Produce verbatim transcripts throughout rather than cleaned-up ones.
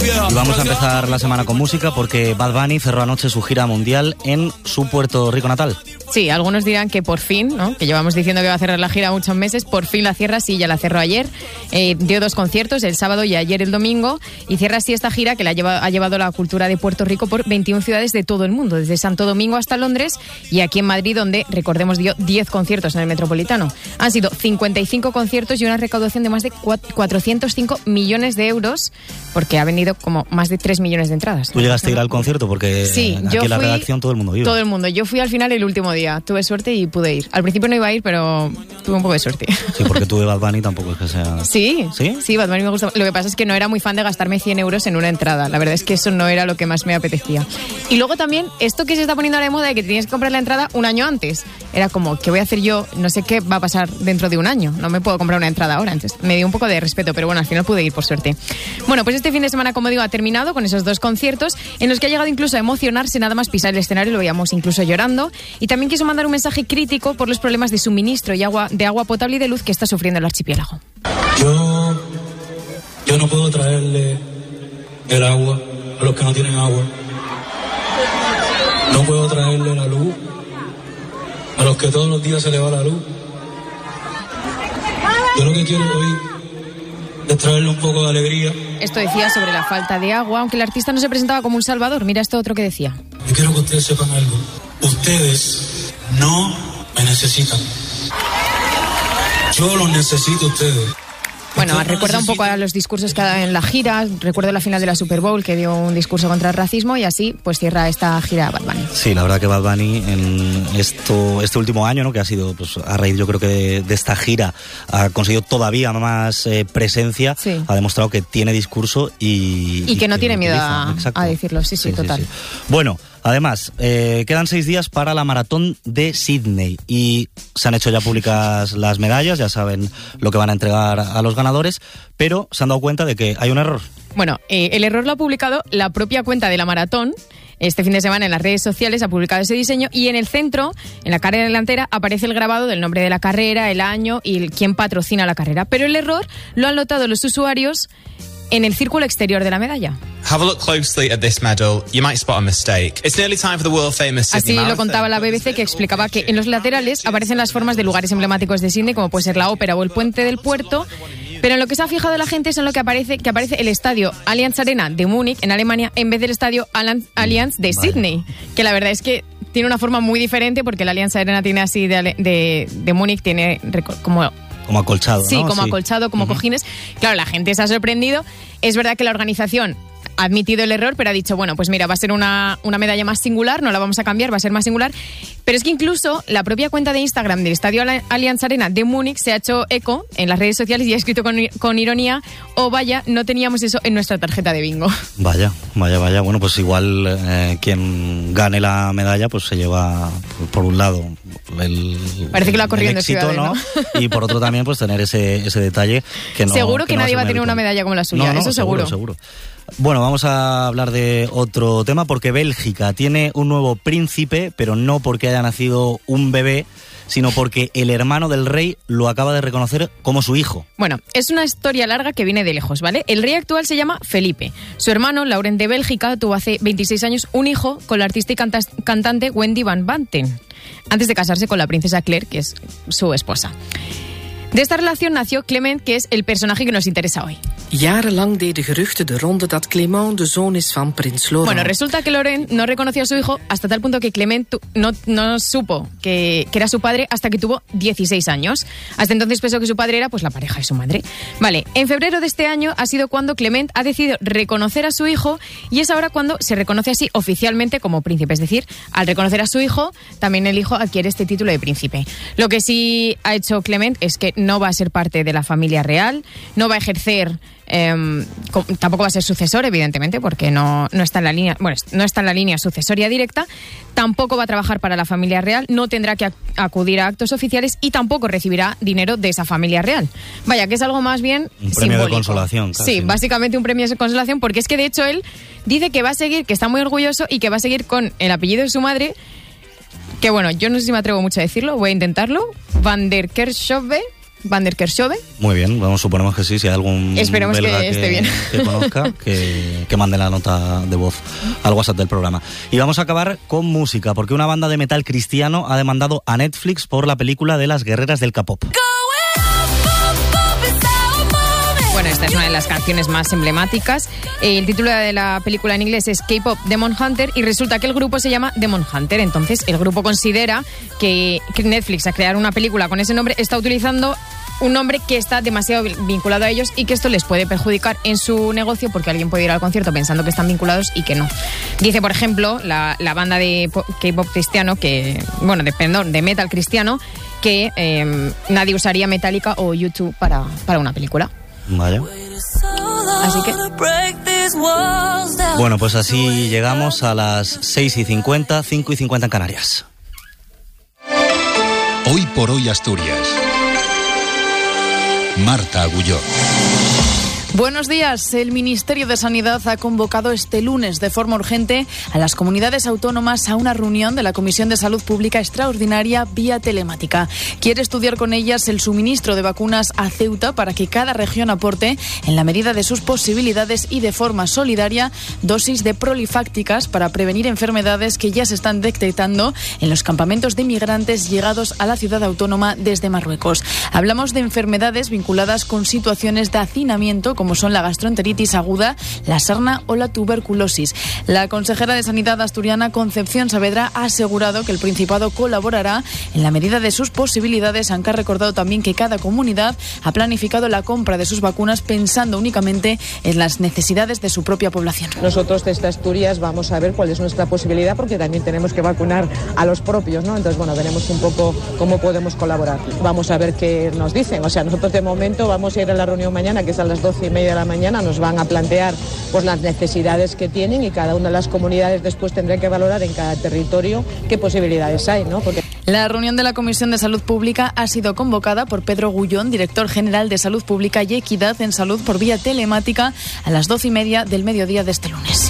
Y vamos a empezar la semana con música porque Bad Bunny cerró anoche su gira mundial en su Puerto Rico natal. Sí, algunos dirán que por fin, ¿no? Que llevamos diciendo que va a cerrar la gira muchos meses, por fin la cierra, sí, ya la cerró ayer. Eh, dio dos conciertos, el sábado y ayer el domingo, y cierra así esta gira que la lleva, ha llevado la cultura de Puerto Rico por veintiuna ciudades de todo el mundo, desde Santo Domingo hasta Londres y aquí en Madrid, donde, recordemos, dio diez conciertos en el Metropolitano. Han sido cincuenta y cinco conciertos y una recaudación de más de cuatrocientos cinco millones de euros, porque ha vendido como más de tres millones de entradas. ¿Tú llegaste a ir al concierto? Porque sí, aquí yo en la fui, redacción todo el mundo iba. Todo el mundo. Yo fui al final el último día. Tuve suerte y pude ir. Al principio no iba a ir, pero tuve un poco de suerte. Sí, porque tú de Bad Bunny tampoco es que sea... Sí, sí, sí, Bad Bunny me gusta. Lo que pasa es que no era muy fan de gastarme cien euros en una entrada. La verdad es que eso no era lo que más me apetecía. Y luego también, esto que se está poniendo ahora de moda de que tienes que comprar la entrada un año antes. Era como, ¿qué voy a hacer yo? No sé qué va a pasar dentro de un año. No me puedo comprar una entrada ahora. Entonces me dio un poco de respeto, pero bueno, al final pude ir, por suerte. Bueno, pues este fin de semana, como digo, ha terminado con esos dos conciertos en los que ha llegado incluso a emocionarse nada más pisar el escenario. Lo veíamos incluso llorando. Y también quiso mandar un mensaje crítico por los problemas de suministro y agua, de agua potable y de luz que está sufriendo el archipiélago. Yo, yo no puedo traerle el agua a los que no tienen agua. No puedo traerle la luz a los que todos los días se le va la luz. Yo lo que quiero hoy es traerle un poco de alegría. Esto decía sobre la falta de agua, aunque el artista no se presentaba como un salvador. Mira esto otro que decía. Yo quiero que ustedes sepan algo. Ustedes no me necesitan. Yo los necesito a ustedes. Bueno, recuerda un poco a los discursos que ha dado en la gira. Recuerdo la final de la Super Bowl, que dio un discurso contra el racismo, y así pues cierra esta gira Bad Bunny. Sí, la verdad que Bad Bunny en esto, este último año, ¿no? Que ha sido, pues a raíz, yo creo que de, de esta gira, ha conseguido todavía más eh, presencia. Sí. Ha demostrado que tiene discurso y... Y, y que no que tiene miedo a, a decirlo, sí, sí, sí total. Sí, sí. Bueno, además, eh, quedan seis días para la maratón de Sydney y se han hecho ya públicas las medallas, ya saben lo que van a entregar a los ganadores, pero se han dado cuenta de que hay un error. Bueno, eh, el error lo ha publicado la propia cuenta de la maratón. Este fin de semana en las redes sociales ha publicado ese diseño y en el centro, en la carrera delantera, aparece el grabado del nombre de la carrera, el año y el, quién patrocina la carrera. Pero el error lo han notado los usuarios en el círculo exterior de la medalla. Have a look closely at this medal. You might spot a mistake. It's nearly time for the world famous Sydney Así Marathon. Lo contaba la B B C, que explicaba que en los laterales aparecen las formas de lugares emblemáticos de Sydney, como puede ser la ópera o el puente del puerto. Pero en lo que se ha fijado la gente es en lo que aparece, que aparece el estadio Allianz Arena de Múnich, en Alemania, en vez del estadio Allianz de Sydney. Que la verdad es que tiene una forma muy diferente, porque el Allianz Arena tiene así de, de, de Múnich, tiene como... Como acolchado, Sí, ¿no? como sí. acolchado, como uh-huh. cojines. Claro, la gente se ha sorprendido. Es verdad que la organización ha admitido el error, pero ha dicho, bueno, pues mira, va a ser una, una medalla más singular, no la vamos a cambiar, va a ser más singular. Pero es que incluso la propia cuenta de Instagram del Estadio Allianz Arena de Múnich se ha hecho eco en las redes sociales y ha escrito con, con ironía, oh vaya, no teníamos eso en nuestra tarjeta de bingo. Vaya, vaya, vaya. Bueno, pues igual eh, quien gane la medalla pues se lleva, por un lado, el, Parece que lo ha corrido el éxito, ¿no? ¿no? Y por otro también pues tener ese, ese detalle que no... Seguro que, que no nadie va a tener habitual. una medalla como la suya, no, no, eso seguro. seguro. seguro. Bueno, vamos a hablar de otro tema, porque Bélgica tiene un nuevo príncipe, pero no porque haya nacido un bebé, sino porque el hermano del rey lo acaba de reconocer como su hijo. Bueno, es una historia larga que viene de lejos, ¿vale? El rey actual se llama Felipe. Su hermano, Laurent de Bélgica, tuvo hace veintiséis años un hijo con la artista y canta- cantante Wendy Van Banten, antes de casarse con la princesa Claire, que es su esposa. De esta relación nació Clement, que es el personaje que nos interesa hoy. Jarenlang deden geruchten de ronde dat Clement de zoon is van prins Laurent. Bueno, resulta que Laurent no reconoció a su hijo hasta tal punto que Clement tu- no, no supo que, que era su padre hasta que tuvo dieciséis años. Hasta entonces pensó que su padre era pues la pareja de su madre. Vale, en febrero de este año ha sido cuando Clement ha decidido reconocer a su hijo y es ahora cuando se reconoce así oficialmente como príncipe. Es decir, al reconocer a su hijo, también el hijo adquiere este título de príncipe. Lo que sí ha hecho Clement es que no va a ser parte de la familia real, no va a ejercer, eh, com- tampoco va a ser sucesor, evidentemente, porque no, no está en la línea, bueno, no está en la línea sucesoria directa, tampoco va a trabajar para la familia real, no tendrá que ac- acudir a actos oficiales y tampoco recibirá dinero de esa familia real. Vaya, que es algo más bien un premio simbólico. de consolación. Casi, sí, ¿no? Básicamente un premio de consolación, porque es que de hecho él dice que va a seguir, que está muy orgulloso y que va a seguir con el apellido de su madre, que bueno, yo no sé si me atrevo mucho a decirlo, voy a intentarlo, Van der Kerkhove. Van der Kerkhove. Muy bien, bueno, suponemos que sí, si hay algún Esperemos belga que esté bien. que conozca, que, que mande la nota de voz al WhatsApp del programa. Y vamos a acabar con música, porque una banda de metal cristiano ha demandado a Netflix por la película de las guerreras del K-pop. Bueno, esta es una de las canciones más emblemáticas. El título de la película en inglés es K-pop Demon Hunter y resulta que el grupo se llama Demon Hunter. Entonces, el grupo considera que Netflix, a crear una película con ese nombre, está utilizando un nombre que está demasiado vinculado a ellos y que esto les puede perjudicar en su negocio porque alguien puede ir al concierto pensando que están vinculados y que no. Dice, por ejemplo, la, la banda de K-pop cristiano, que bueno, de, perdón, de metal cristiano, que eh, nadie usaría Metallica o U dos para, para una película. Vaya. Así que... Bueno, pues así llegamos a las seis y cincuenta, cinco y cincuenta en Canarias. Hoy por hoy Asturias. Marta Agulló. Buenos días. El Ministerio de Sanidad ha convocado este lunes de forma urgente a las comunidades autónomas a una reunión de la Comisión de Salud Pública extraordinaria vía telemática. Quiere estudiar con ellas el suministro de vacunas a Ceuta para que cada región aporte, en la medida de sus posibilidades y de forma solidaria, dosis de prolifácticas para prevenir enfermedades que ya se están detectando en los campamentos de migrantes llegados a la ciudad autónoma desde Marruecos. Hablamos de enfermedades vinculadas con situaciones de hacinamiento, como son la gastroenteritis aguda, la sarna o la tuberculosis. La consejera de Sanidad asturiana, Concepción Saavedra, ha asegurado que el Principado colaborará en la medida de sus posibilidades, aunque ha recordado también que cada comunidad ha planificado la compra de sus vacunas pensando únicamente en las necesidades de su propia población. Nosotros desde Asturias vamos a ver cuál es nuestra posibilidad, porque también tenemos que vacunar a los propios, ¿no? Entonces, bueno, veremos un poco cómo podemos colaborar. Vamos a ver qué nos dicen. O sea, nosotros de momento vamos a ir a la reunión mañana, que es a las doce y media de la mañana, nos van a plantear pues las necesidades que tienen y cada una de las comunidades después tendrá que valorar en cada territorio qué posibilidades hay, ¿no? Porque... La reunión de la Comisión de Salud Pública ha sido convocada por Pedro Gullón, director general de Salud Pública y Equidad en Salud, por vía telemática a las doce y media del mediodía de este lunes.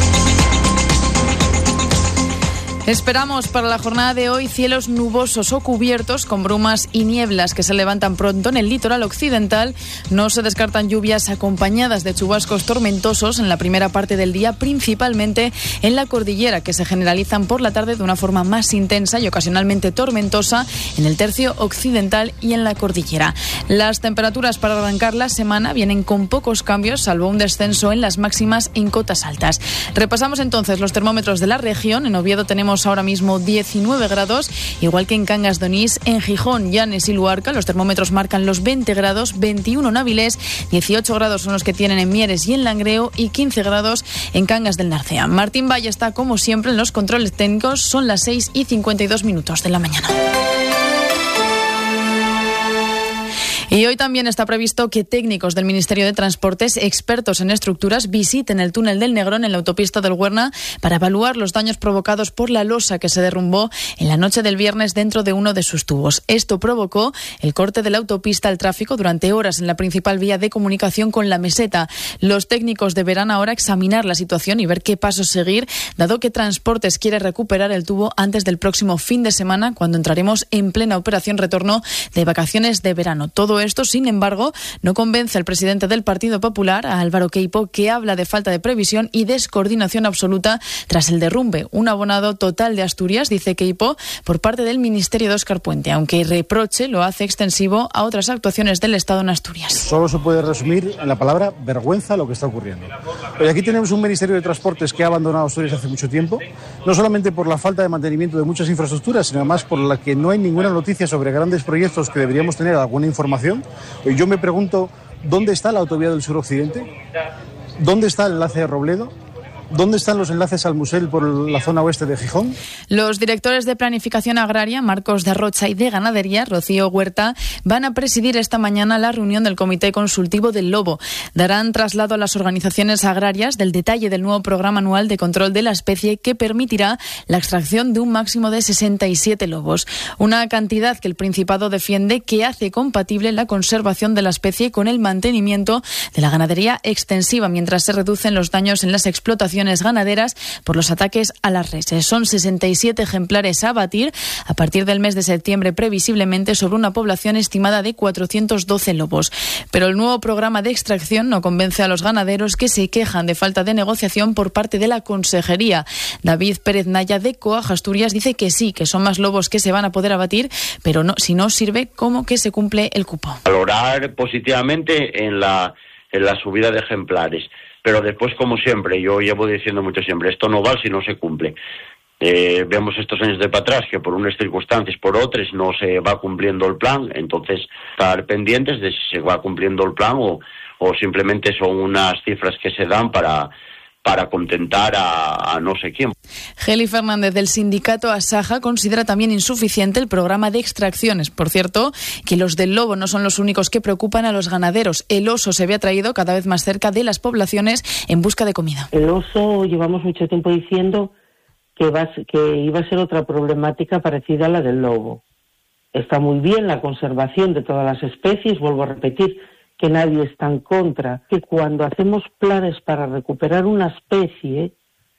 Esperamos para la jornada de hoy cielos nubosos o cubiertos con brumas y nieblas que se levantan pronto en el litoral occidental. No se descartan lluvias acompañadas de chubascos tormentosos en la primera parte del día, principalmente en la cordillera, que se generalizan por la tarde de una forma más intensa y ocasionalmente tormentosa en el tercio occidental y en la cordillera. Las temperaturas para arrancar la semana vienen con pocos cambios, salvo un descenso en las máximas en cotas altas. Repasamos entonces los termómetros de la región. En Oviedo tenemos ahora mismo diecinueve grados, igual que en Cangas de Onís. En Gijón, Llanes y Luarca los termómetros marcan los veinte grados, veintiuno en Avilés, dieciocho grados son los que tienen en Mieres y en Langreo y quince grados en Cangas del Narcea. Martín Valle está como siempre en los controles técnicos. Son las seis y cincuenta y dos minutos de la mañana. Y hoy también está previsto que técnicos del Ministerio de Transportes, expertos en estructuras, visiten el túnel del Negrón en la autopista del Huerna para evaluar los daños provocados por la losa que se derrumbó en la noche del viernes dentro de uno de sus tubos. Esto provocó el corte de la autopista al tráfico durante horas en la principal vía de comunicación con la meseta. Los técnicos deberán ahora examinar la situación y ver qué pasos seguir, dado que Transportes quiere recuperar el tubo antes del próximo fin de semana, cuando entraremos en plena operación retorno de vacaciones de verano. Todo esto, sin embargo, no convence al presidente del Partido Popular, a Álvaro Queipo, que habla de falta de previsión y descoordinación absoluta tras el derrumbe. Un abonado total de Asturias, dice Queipo, por parte del Ministerio de Óscar Puente, aunque reproche lo hace extensivo a otras actuaciones del Estado en Asturias. Solo se puede resumir en la palabra vergüenza lo que está ocurriendo. Pero aquí tenemos un Ministerio de Transportes que ha abandonado Asturias hace mucho tiempo, no solamente por la falta de mantenimiento de muchas infraestructuras, sino además por la que no hay ninguna noticia sobre grandes proyectos que deberíamos tener alguna información. Yo me pregunto, ¿dónde está la autovía del sur-occidente? ¿Dónde está el enlace de Robledo? ¿Dónde están los enlaces al Musel por la zona oeste de Gijón? Los directores de Planificación Agraria, Marcos de Rocha, y de Ganadería, Rocío Huerta, van a presidir esta mañana la reunión del Comité Consultivo del Lobo. Darán traslado a las organizaciones agrarias del detalle del nuevo programa anual de control de la especie, que permitirá la extracción de un máximo de sesenta y siete lobos. Una cantidad que el Principado defiende que hace compatible la conservación de la especie con el mantenimiento de la ganadería extensiva, mientras se reducen los daños en las explotaciones explotaciones ganaderas por los ataques a las reses. Son sesenta y siete ejemplares a abatir a partir del mes de septiembre, previsiblemente, sobre una población estimada de cuatrocientos doce lobos. Pero el nuevo programa de extracción no convence a los ganaderos, que se quejan de falta de negociación por parte de la Consejería. David Pérez Naya, de Coag Asturias, dice que sí, que son más lobos que se van a poder abatir, pero no, si no sirve, ¿cómo que se cumple el cupo? Valorar positivamente en la, en la subida de ejemplares, pero después, como siempre, yo llevo diciendo mucho siempre, esto no va si no se cumple. Eh, vemos estos años de para atrás que por unas circunstancias, por otras, no se va cumpliendo el plan, entonces estar pendientes de si se va cumpliendo el plan o, o simplemente son unas cifras que se dan para... para contentar a, a no sé quién. Geli Fernández, del sindicato Asaja, considera también insuficiente el programa de extracciones. Por cierto, que los del lobo no son los únicos que preocupan a los ganaderos. El oso se ve atraído cada vez más cerca de las poblaciones en busca de comida. El oso, llevamos mucho tiempo diciendo que, va, que iba a ser otra problemática parecida a la del lobo. Está muy bien la conservación de todas las especies, vuelvo a repetir, que nadie está en contra, que cuando hacemos planes para recuperar una especie,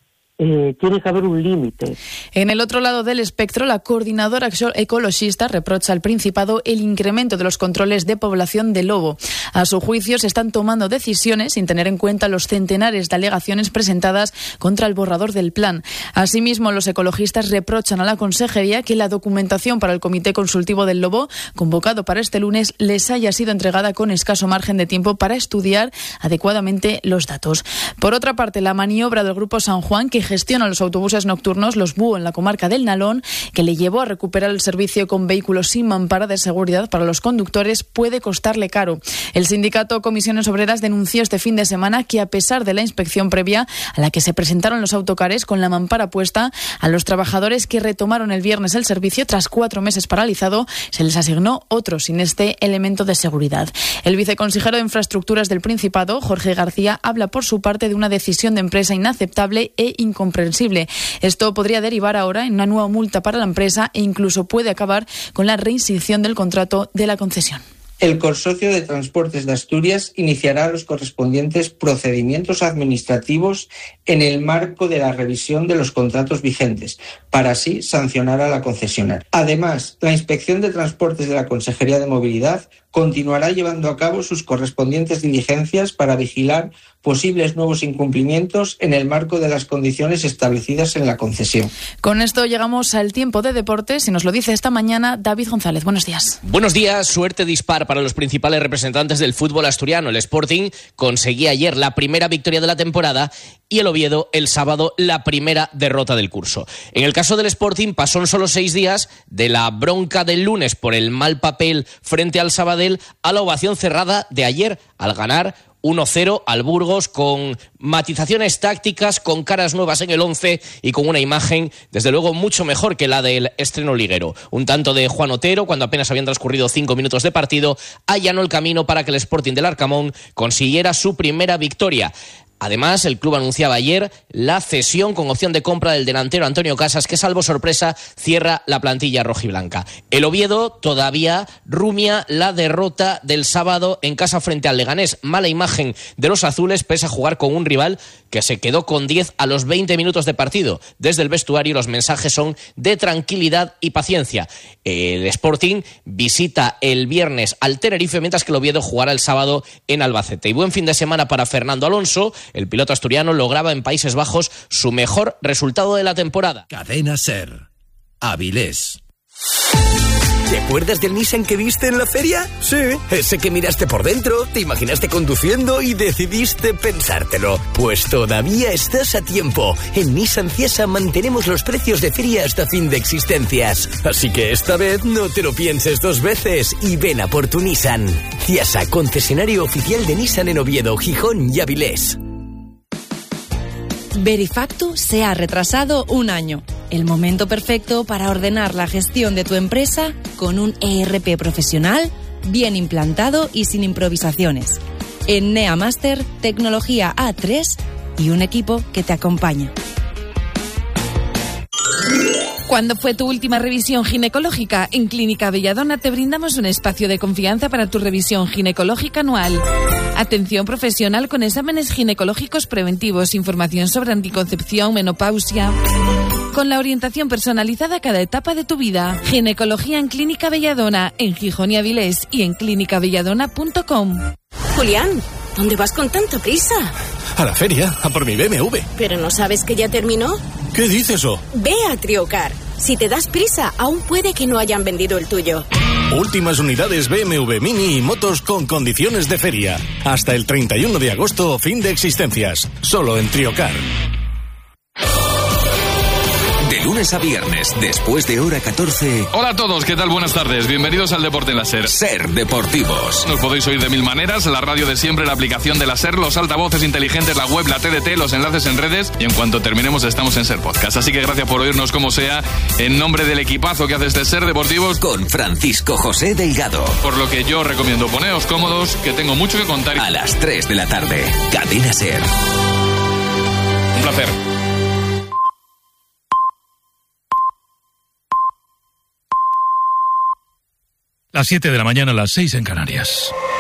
eh, tiene que haber un límite. En el otro lado del espectro, la coordinadora ecologista reprocha al Principado el incremento de los controles de población de lobo. A su juicio, se están tomando decisiones sin tener en cuenta los centenares de alegaciones presentadas contra el borrador del plan. Asimismo, los ecologistas reprochan a la Consejería que la documentación para el Comité Consultivo del Lobo, convocado para este lunes, les haya sido entregada con escaso margen de tiempo para estudiar adecuadamente los datos. Por otra parte, la maniobra del Grupo San Juan, que gestiona los autobuses nocturnos, los Búho, en la comarca del Nalón, que le llevó a recuperar el servicio con vehículos sin mampara de seguridad para los conductores, puede costarle caro. El sindicato Comisiones Obreras denunció este fin de semana que, a pesar de la inspección previa a la que se presentaron los autocares con la mampara puesta, a los trabajadores que retomaron el viernes el servicio tras cuatro meses paralizado, se les asignó otro sin este elemento de seguridad. El viceconsejero de Infraestructuras del Principado, Jorge García, habla por su parte de una decisión de empresa inaceptable e incomprensible. Esto podría derivar ahora en una nueva multa para la empresa e incluso puede acabar con la reinscripción del contrato de la concesión. El Consorcio de Transportes de Asturias iniciará los correspondientes procedimientos administrativos en el marco de la revisión de los contratos vigentes, para así sancionar a la concesionaria. Además, la Inspección de Transportes de la Consejería de Movilidad continuará llevando a cabo sus correspondientes diligencias para vigilar posibles nuevos incumplimientos en el marco de las condiciones establecidas en la concesión. Con esto llegamos al tiempo de deportes y nos lo dice esta mañana David González. Buenos días. Buenos días. Suerte dispar para los principales representantes del fútbol asturiano. El Sporting conseguía ayer la primera victoria de la temporada y el Oviedo el sábado la primera derrota del curso. En el caso del Sporting pasó en solo seis días de la bronca del lunes por el mal papel frente al Sabadell a la ovación cerrada de ayer al ganar uno cero al Burgos, con matizaciones tácticas, con caras nuevas en el once y con una imagen, desde luego, mucho mejor que la del estreno liguero. Un tanto de Juan Otero, cuando apenas habían transcurrido cinco minutos de partido, allanó el camino para que el Sporting del Arcamón consiguiera su primera victoria. Además, el club anunciaba ayer la cesión con opción de compra del delantero Antonio Casas, que, salvo sorpresa, cierra la plantilla rojiblanca. El Oviedo todavía rumia la derrota del sábado en casa frente al Leganés. Mala imagen de los azules, pese a jugar con un rival que se quedó con diez a los veinte minutos de partido. Desde el vestuario los mensajes son de tranquilidad y paciencia. El Sporting visita el viernes al Tenerife, mientras que el Oviedo jugará el sábado en Albacete. Y buen fin de semana para Fernando Alonso. El piloto asturiano lograba en Países Bajos su mejor resultado de la temporada. Cadena SER. Avilés. ¿Te acuerdas del Nissan que viste en la feria? Sí, ese que miraste por dentro, te imaginaste conduciendo y decidiste pensártelo. Pues todavía estás a tiempo. En Nissan Ciesa mantenemos los precios de feria hasta fin de existencias. Así que esta vez no te lo pienses dos veces y ven a por tu Nissan. Ciesa, concesionario oficial de Nissan en Oviedo, Gijón y Avilés. Verifactu se ha retrasado un año. El momento perfecto para ordenar la gestión de tu empresa con un E R P profesional, bien implantado y sin improvisaciones. En NeaMaster, tecnología A tres y un equipo que te acompaña. ¿Cuándo fue tu última revisión ginecológica? En Clínica Belladona te brindamos un espacio de confianza para tu revisión ginecológica anual. Atención profesional con exámenes ginecológicos preventivos, información sobre anticoncepción, menopausia, con la orientación personalizada a cada etapa de tu vida. Ginecología en Clínica Belladona, en Gijón y Avilés y en clínica belladona punto com. Julián, ¿dónde vas con tanta prisa? A la feria, a por mi B M W. ¿Pero no sabes que ya terminó? ¿Qué dices eso? Ve a Triocar. Si te das prisa, aún puede que no hayan vendido el tuyo. Últimas unidades B M W Mini y motos con condiciones de feria. Hasta el treinta y uno de agosto, fin de existencias. Solo en Triocar. De lunes a viernes, después de hora catorce. Hola a todos, ¿qué tal? Buenas tardes. Bienvenidos al Deporte en la SER. SER Deportivos. Nos podéis oír de mil maneras, la radio de siempre, la aplicación de la SER, los altavoces inteligentes, la web, la T D T, los enlaces en redes y en cuanto terminemos estamos en SER Podcast. Así que gracias por oírnos como sea, en nombre del equipazo que hace este SER Deportivos. Con Francisco José Delgado. Por lo que yo recomiendo poneos cómodos, que tengo mucho que contar. A las tres de la tarde, Cadena SER. Un placer. Las siete de la mañana, las seis en Canarias.